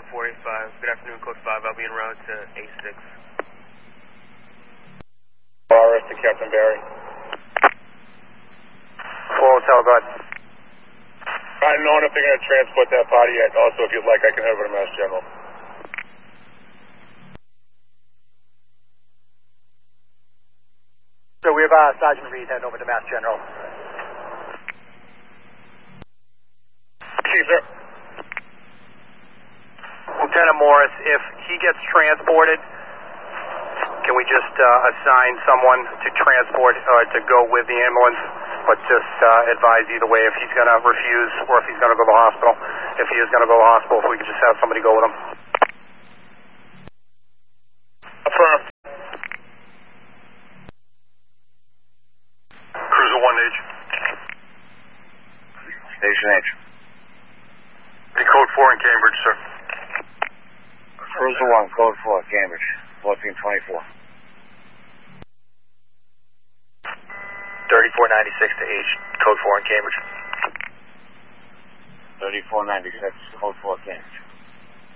1485. Good afternoon, Code 5. I'll be en route to A6. Forest to Captain Barry. Full hotel, go ahead. I don't know if they're going to transport that body yet. Also, if you'd like, I can head over to Mass General. So we have Sergeant Reed heading over to Mass General. Chief, sir. Lieutenant Morris, if he gets transported, can we just assign someone to transport or to go with the ambulance, but just advise either way if he's going to refuse or if he's going to go to the hospital. If he is going to go to the hospital, if we could just have somebody go with him. Affirm. Cruiser 1H. Station H. The Code 4 in Cambridge, sir. Cruiser 1, Code 4, Cambridge, 1424. 3496 to H, Code 4 in Cambridge. 3496, Code 4, Cambridge.